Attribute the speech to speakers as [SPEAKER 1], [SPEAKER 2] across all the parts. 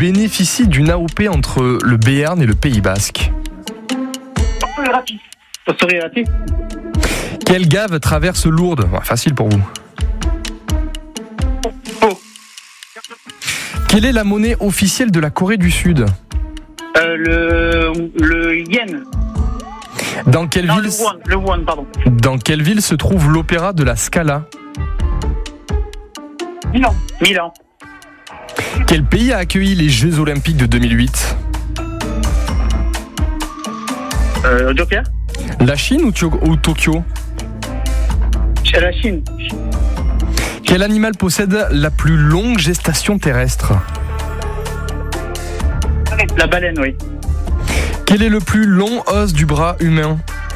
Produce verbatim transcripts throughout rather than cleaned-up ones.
[SPEAKER 1] bénéficie d'une A O P entre le Béarn et le Pays Basque? Quelle gave traverse Lourdes? Ouais, facile pour vous.
[SPEAKER 2] Oh.
[SPEAKER 1] Quelle est la monnaie officielle de la Corée du Sud?
[SPEAKER 2] Euh, le, le yen.
[SPEAKER 1] Dans quelle
[SPEAKER 2] Non,
[SPEAKER 1] ville
[SPEAKER 2] le won, le won, pardon.
[SPEAKER 1] Dans quelle ville se trouve l'opéra de la Scala?
[SPEAKER 2] Milan. Milan.
[SPEAKER 1] Quel pays a accueilli les Jeux Olympiques de deux mille huit?
[SPEAKER 2] Euh, Joker.
[SPEAKER 1] La Chine ou, Tio- ou Tokyo?
[SPEAKER 2] C'est la Chine.
[SPEAKER 1] Quel animal possède la plus longue gestation terrestre?
[SPEAKER 2] La baleine, oui.
[SPEAKER 1] Quel est le plus long os du bras humain?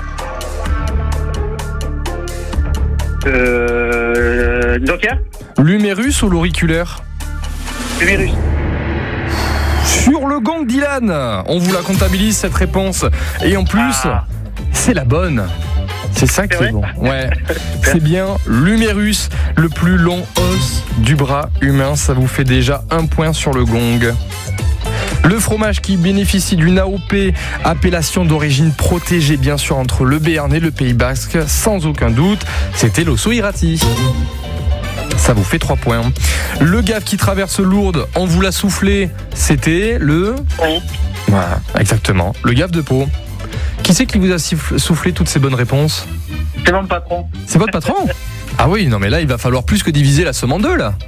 [SPEAKER 2] Euh, Joker.
[SPEAKER 1] L'humérus ou l'auriculaire?
[SPEAKER 2] L'humérus.
[SPEAKER 1] Sur le gong, Dylan. On vous la comptabilise cette réponse. Et en plus,
[SPEAKER 2] Ah.
[SPEAKER 1] c'est la bonne. C'est ça qui
[SPEAKER 2] C'est
[SPEAKER 1] est
[SPEAKER 2] vrai
[SPEAKER 1] bon. Ouais, c'est bien l'humérus, le plus long os du bras humain. Ça vous fait déjà un point sur le gong. Le fromage qui bénéficie d'une A O P, appellation d'origine protégée bien sûr entre le Béarn et le Pays Basque, sans aucun doute, c'était l'osso irati. Ça vous fait trois points. Le gave qui traverse Lourdes, on vous l'a soufflé, c'était le...
[SPEAKER 2] Oui.
[SPEAKER 1] Voilà, exactement, le gave de Pau. Qui c'est qui vous a soufflé toutes ces bonnes réponses?
[SPEAKER 2] C'est mon patron.
[SPEAKER 1] C'est votre patron? Ah oui, non mais là il va falloir plus que diviser la somme en deux là.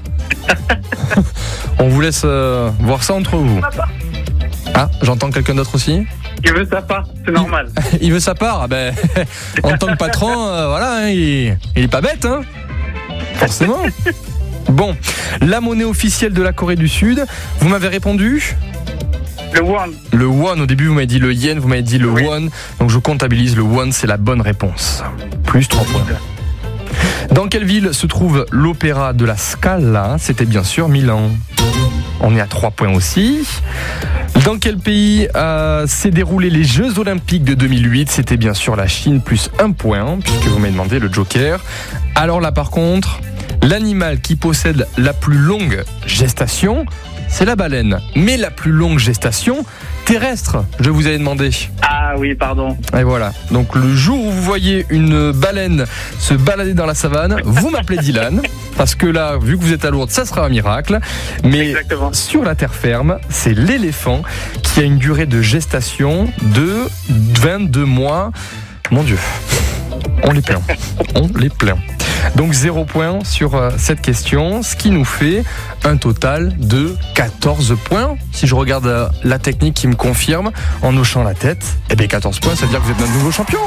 [SPEAKER 1] On vous laisse euh, voir ça entre vous. Ah, j'entends quelqu'un d'autre aussi?
[SPEAKER 2] Il veut sa part, c'est normal.
[SPEAKER 1] Il veut sa part? Ah ben, en tant que patron, euh, voilà, hein, il, il est pas bête, hein? Forcément. Bon, la monnaie officielle de la Corée du Sud, vous m'avez répondu?
[SPEAKER 2] Le won.
[SPEAKER 1] Le won, au début vous m'avez dit le yen, vous m'avez dit le
[SPEAKER 2] Oui.
[SPEAKER 1] won, donc je comptabilise le won, c'est la bonne réponse. Plus trois points. Dans quelle ville se trouve l'opéra de la Scala? C'était bien sûr Milan. On est à trois points aussi. Dans quel pays euh, s'est déroulé les Jeux Olympiques de deux mille huit? C'était bien sûr la Chine, plus un point, puisque vous m'avez demandé le joker. Alors là par contre, l'animal qui possède la plus longue gestation, c'est la baleine. Mais la plus longue gestation terrestre, je vous avais demandé.
[SPEAKER 2] Ah oui, pardon.
[SPEAKER 1] Et voilà. Donc le jour où vous voyez une baleine se balader dans la savane, vous m'appelez Dylan, parce que là, vu que vous êtes à Lourdes, ça sera un miracle. Mais
[SPEAKER 2] Exactement.
[SPEAKER 1] sur la terre ferme, c'est l'éléphant qui a une durée de gestation de vingt-deux mois. Mon Dieu, on les plaint. On les plaint. Donc zéro point sur euh, cette question, ce qui nous fait un total de quatorze points. Si je regarde euh, la technique qui me confirme en hochant la tête, eh bien quatorze points, ça veut dire que vous êtes notre nouveau champion.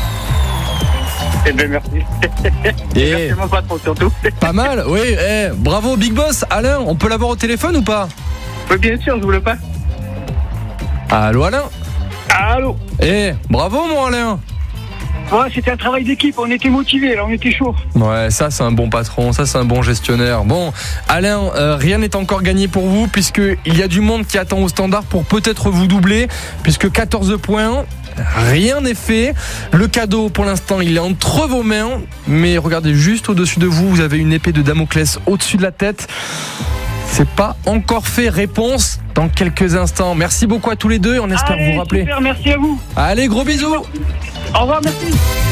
[SPEAKER 2] Eh bien, merci.
[SPEAKER 1] Et
[SPEAKER 2] Merci mon patron surtout.
[SPEAKER 1] pas mal, oui, eh, bravo Big Boss. Alain, on peut l'avoir au téléphone ou pas?
[SPEAKER 2] Oui, bien sûr, je vous le passe.
[SPEAKER 1] Allô Alain?
[SPEAKER 2] Allô.
[SPEAKER 1] Eh, bravo mon Alain.
[SPEAKER 2] Ouais, c'était un travail d'équipe, on était motivés, là, on était chaud.
[SPEAKER 1] Ouais, ça c'est un bon patron, ça c'est un bon gestionnaire. Bon, Alain, euh, rien n'est encore gagné pour vous, puisque il y a du monde qui attend au standard pour peut-être vous doubler, puisque quatorze points, rien n'est fait. Le cadeau pour l'instant il est entre vos mains, mais regardez juste au-dessus de vous, vous avez une épée de Damoclès au-dessus de la tête. C'est pas encore fait. Réponse dans quelques instants. Merci beaucoup à tous les deux, on espère
[SPEAKER 2] Allez,
[SPEAKER 1] vous rappeler.
[SPEAKER 2] super, merci à vous.
[SPEAKER 1] Allez, gros bisous.
[SPEAKER 2] Au revoir, merci.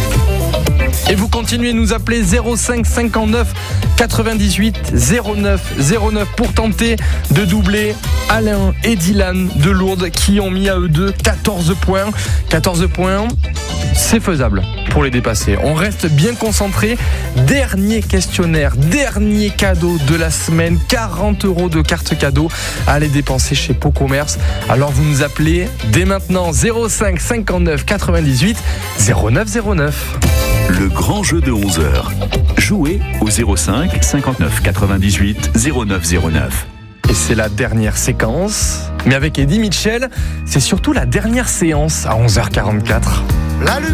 [SPEAKER 1] Et vous continuez de nous appeler zéro cinq cinquante-neuf quatre-vingt-dix-huit zéro neuf zéro neuf pour tenter de doubler Alain et Dylan de Lourdes qui ont mis à eux deux quatorze points. quatorze points, c'est faisable pour les dépasser. On reste bien concentré. Dernier questionnaire, dernier cadeau de la semaine, quarante euros de carte cadeau à aller dépenser chez Pau Commerce. Alors vous nous appelez dès maintenant zéro cinq cinquante-neuf quatre-vingt-dix-huit zéro neuf zéro neuf.
[SPEAKER 3] Le grand jeu de onze heures. Jouez au zéro cinq cinquante-neuf quatre-vingt-dix-huit zéro neuf zéro neuf.
[SPEAKER 1] Et c'est la dernière séquence. Mais avec Eddie Mitchell, c'est surtout la dernière séance à onze heures quarante-quatre.